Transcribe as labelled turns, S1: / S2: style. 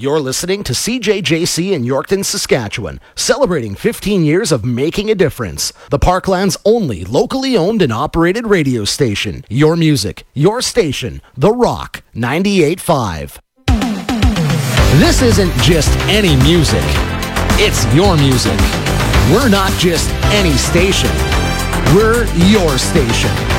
S1: You're listening to CJJC in Yorkton, Saskatchewan, celebrating 15 years of making a difference. The Parkland's only locally owned and operated radio station. Your music, your station, The Rock 98.5. This isn't just any music. It's your music. We're not just any station. We're your station.